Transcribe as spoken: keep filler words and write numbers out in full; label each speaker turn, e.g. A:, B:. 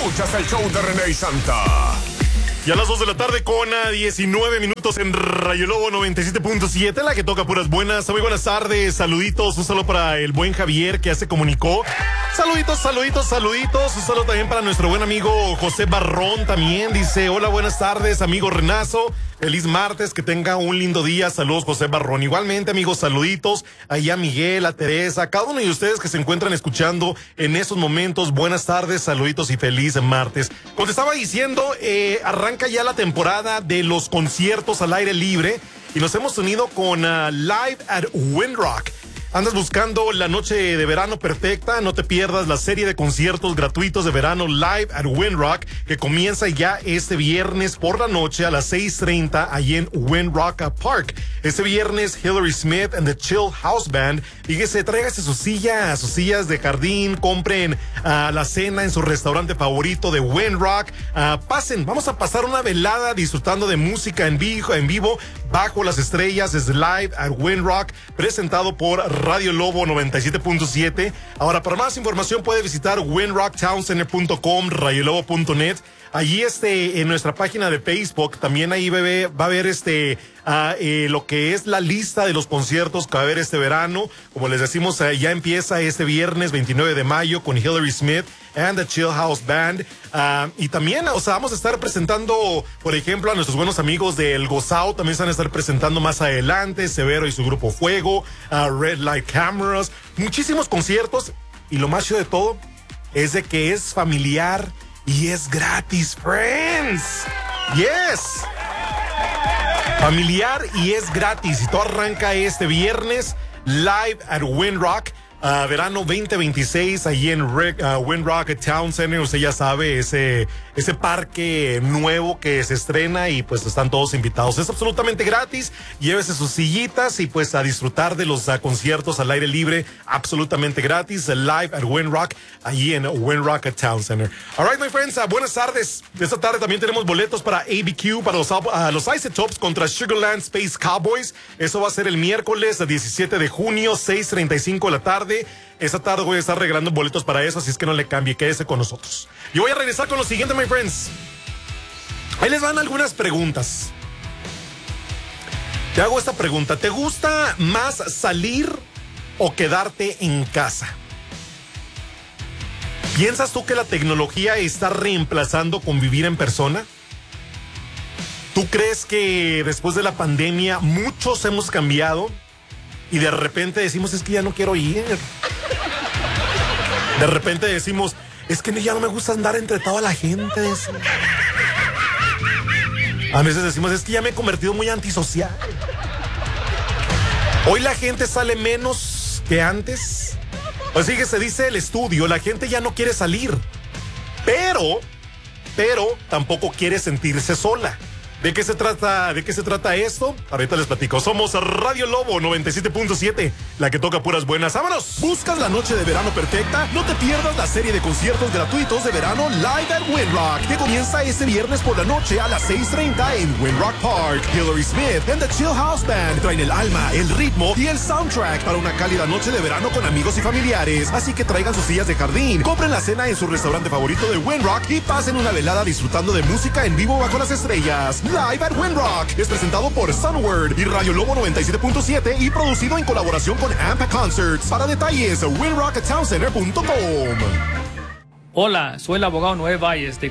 A: Escuchas el show de René y Santa.
B: Y a las dos de la tarde con a diecinueve minutos en Rayo Lobo noventa y siete punto siete, la que toca puras buenas. Muy buenas tardes, saluditos, un saludo para el buen Javier que ya se comunicó. Saluditos, saluditos, saluditos. Un saludo también para nuestro buen amigo José Barrón también. Dice, hola, buenas tardes, amigo Renazo. Feliz martes, que tenga un lindo día. Saludos, José Barrón. Igualmente, amigos, saluditos. Ahí a Miguel, a Teresa, a cada uno de ustedes que se encuentran escuchando en esos momentos. Buenas tardes, saluditos y feliz martes. Como te estaba diciendo, eh, arranca ya la temporada de los conciertos al aire libre y nos hemos unido con uh, Live at Windrock. ¿Andas buscando la noche de verano perfecta? No te pierdas la serie de conciertos gratuitos de verano Live at Windrock, que comienza ya este viernes por la noche a las seis treinta allí en Windrock Park. Este viernes Hillary Smith and the Chill House Band. Fíjese, tráigase su silla, sus sillas de jardín, compren uh, la cena en su restaurante favorito de Windrock. Uh, pasen, vamos a pasar una velada disfrutando de música en vivo, en vivo bajo las estrellas. Es Live at Windrock, presentado por Radio Lobo noventa y siete punto siete. Ahora, para más información puede visitar windrock town center punto com, radiolobo punto net. Allí este, en nuestra página de Facebook, también ahí bebé, va a haber este, uh, eh, lo que es la lista de los conciertos que va a haber este verano. Como les decimos, uh, ya empieza este viernes veintinueve de mayo con Hillary Smith and the Chill House Band. Uh, y también, o sea, vamos a estar presentando, por ejemplo, a nuestros buenos amigos del Gozao. También se van a estar presentando más adelante, Severo y su grupo Fuego, uh, Red Light Cameras, muchísimos conciertos. Y lo más chido de todo es de que es familiar y es gratis, friends. Yes. Familiar y es gratis. Y todo arranca este viernes, Live at Windrock. Uh, verano veinte veintiséis, allí en Rick, uh, Windrock Town Center. Usted ya sabe, ese, ese parque nuevo que se estrena y pues están todos invitados. Es absolutamente gratis. Llévese sus sillitas y pues a disfrutar de los uh, conciertos al aire libre, absolutamente gratis. Live at Windrock, allí en Windrock Town Center. All right, my friends, uh, buenas tardes. Esta tarde también tenemos boletos para A B Q, para los, uh, los Isotopes contra Sugarland Space Cowboys. Eso va a ser el miércoles diecisiete de junio, seis treinta y cinco de la tarde. Esta tarde voy a estar regalando boletos para eso, así es que no le cambie, quédese con nosotros. Y voy a regresar con lo siguiente, my friends. Ahí les van algunas preguntas. Te hago esta pregunta. ¿Te gusta más salir o quedarte en casa? ¿Piensas tú que la tecnología está reemplazando convivir en persona? ¿Tú crees que después de la pandemia muchos hemos cambiado? Y de repente decimos, es que ya no quiero ir. De repente decimos, es que ya no me gusta andar entre toda la gente. A veces decimos, es que ya me he convertido muy antisocial. Hoy la gente sale menos que antes. Pues fíjese, dice el estudio, la gente ya no quiere salir. Pero, pero tampoco quiere sentirse sola. ¿De qué se trata? ¿De qué se trata esto? Ahorita les platico. Somos Radio Lobo noventa y siete punto siete, la que toca puras buenas. ¡Vámonos! ¿Buscas la noche de verano perfecta? No te pierdas la serie de conciertos gratuitos de verano Live at Windrock, que comienza este viernes por la noche a las seis treinta en Windrock Park. Hillary Smith and the Chill House Band traen el alma, el ritmo y el soundtrack para una cálida noche de verano con amigos y familiares. Así que traigan sus sillas de jardín, compren la cena en su restaurante favorito de Windrock y pasen una velada disfrutando de música en vivo bajo las estrellas. Live at Windrock es presentado por Sunward y Radio Lobo noventa y siete punto siete y producido en colaboración con A M P Concerts. Para detalles, windrock town center punto com.
C: Hola, soy el abogado Noé Valles de